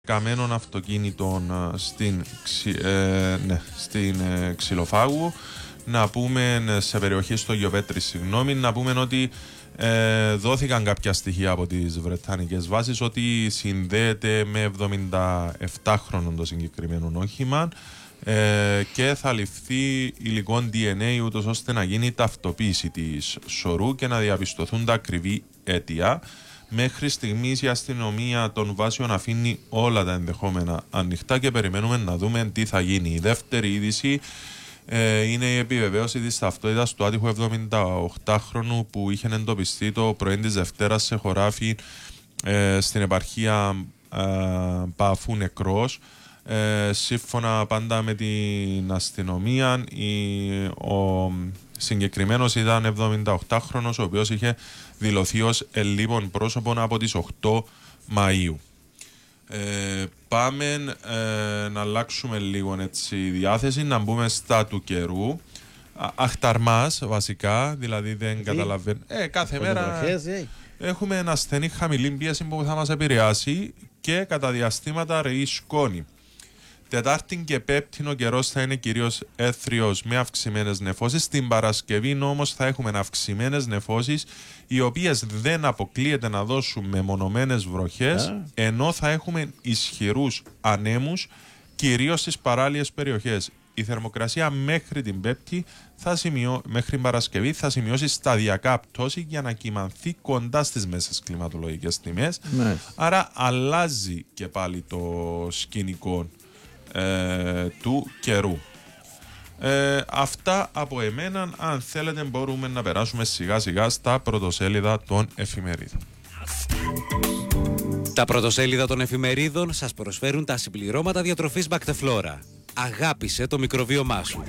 καμένων αυτοκίνητων στην Ξυλοφάγου. Να πούμε σε περιοχή στο Γιοπέτρη, να πούμε ότι δόθηκαν κάποια στοιχεία από τις βρετανικές βάσεις ότι συνδέεται με 77χρονο το συγκεκριμένο όχημα και θα ληφθεί υλικό DNA ούτως ώστε να γίνει ταυτοποίηση της σωρού και να διαπιστωθούν τα ακριβή αίτια. Μέχρι στιγμής η αστυνομία των βάσεων αφήνει όλα τα ενδεχόμενα ανοιχτά και περιμένουμε να δούμε τι θα γίνει. Η δεύτερη είδηση είναι η επιβεβαίωση της ταυτότητας του άτυχου 78χρονου που είχε εντοπιστεί το πρωί της Δευτέρας σε χωράφι στην επαρχία Παφού νεκρός. Σύμφωνα πάντα με την αστυνομία, ο συγκεκριμένος ήταν 78χρονος, ο οποίος είχε δηλωθεί ως ελλείπων πρόσωπον από τις 8 Μαΐου. Πάμε να αλλάξουμε λίγο έτσι διάθεση, να μπούμε στα του καιρού. Αχταρμάς βασικά, δηλαδή δεν καταλαβαίνω. Κάθε μέρα έχουμε ένα ασθενή χαμηλή πίεση που θα μας επηρεάσει και κατά διαστήματα ρεή σκόνη. Τετάρτη και Πέμπτη ο καιρός θα είναι κυρίως έθριος με αυξημένες νεφώσεις. Την Παρασκευή όμως θα έχουμε αυξημένες νεφώσεις, οι οποίες δεν αποκλείεται να δώσουν μεμονωμένες βροχές, ενώ θα έχουμε ισχυρούς ανέμους, κυρίως στις παράλιες περιοχές. Η θερμοκρασία μέχρι την Πέμπτη, μέχρι την Παρασκευή, θα σημειώσει σταδιακά πτώση για να κυμανθεί κοντά στις μέσες κλιματολογικές τιμές. Άρα αλλάζει και πάλι το σκηνικό του καιρού. Αυτά από εμένα. Αν θέλετε μπορούμε να περάσουμε σιγά σιγά στα πρωτοσέλιδα των εφημερίδων. Τα πρωτοσέλιδα των εφημερίδων σας προσφέρουν τα συμπληρώματα διατροφής Bacteflora. Αγάπησε το μικροβίωμά σου.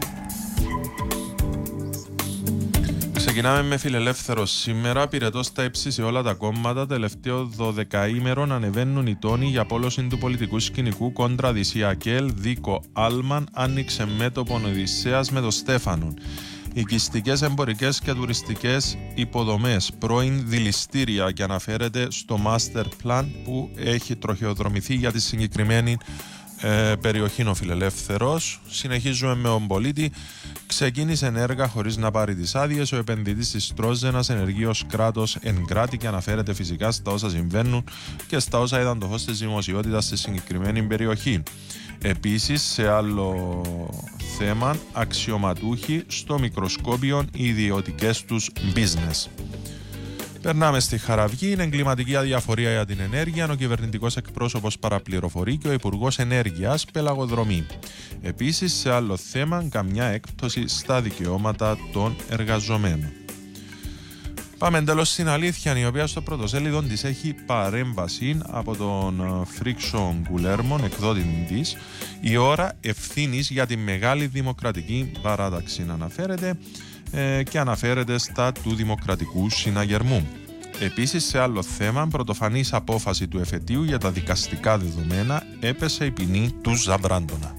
Ξεκινάμε με Φιλελεύθερο σήμερα. Πυρετός στα ύψη σε όλα τα κόμματα. Τελευταίο 12ήμερο ανεβαίνουν οι τόνοι για πόλωση του πολιτικού σκηνικού κόντρα Δυσιακέλ, Δίκο Άλμαν. Άνοιξε μέτωπον Οδυσσέας με το Στέφανον. Οικιστικές, εμπορικές και τουριστικές υποδομές, πρώην δηληστήρια, και αναφέρεται στο Master Plan που έχει τροχαιοδρομηθεί για τη συγκεκριμένη περιοχή ο Φιλελεύθερος. Συνεχίζουμε με τον Πολίτη. Ξεκίνησε έργα χωρίς να πάρει τις άδειες. Ο επενδυτής της Τρόζενας ενεργεί ως κράτος εν κράτη και αναφέρεται φυσικά στα όσα συμβαίνουν και στα όσα είδαν το φως της δημοσιότητας στη συγκεκριμένη περιοχή. Επίσης, σε άλλο θέμα, αξιωματούχοι στο μικροσκόπιο οι ιδιωτικές τους business. Περνάμε στη Χαραυγή. Είναι εγκληματική αδιαφορία για την ενέργεια. Ο κυβερνητικός εκπρόσωπος παραπληροφορεί και ο Υπουργός Ενέργειας πελαγοδρομεί. Επίσης, σε άλλο θέμα, καμιά έκπτωση στα δικαιώματα των εργαζομένων. Πάμε εντελώς στην Αλήθεια, η οποία στο πρωτοσέλιδο της έχει παρέμβαση από τον Φρίξον Γκουλέρμον, εκδότη της. Η ώρα ευθύνης για τη μεγάλη δημοκρατική παράταξη αναφέρεται και αναφέρεται στα του Δημοκρατικού Συναγερμού. Επίσης, σε άλλο θέμα, πρωτοφανής απόφαση του εφετείου για τα δικαστικά δεδομένα, έπεσε η ποινή του Ζαμπράντονα.